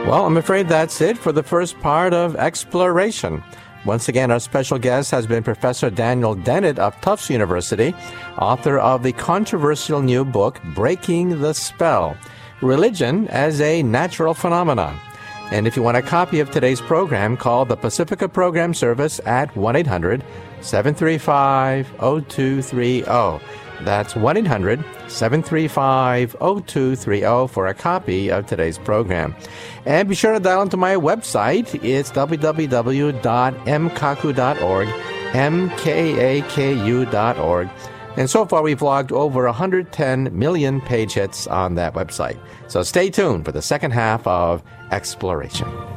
Well, I'm afraid that's it for the first part of Exploration. Once again, our special guest has been Professor Daniel Dennett of Tufts University, author of the controversial new book, Breaking the Spell, Religion as a Natural Phenomenon. And if you want a copy of today's program, call the Pacifica Program Service at 1-800-735-0230. That's 1-800-735-0230 for a copy of today's program. And be sure to dial into my website. It's www.mkaku.org, mkaku.org. And so far, we've logged over 110 million page hits on that website. So stay tuned for the second half of Exploration.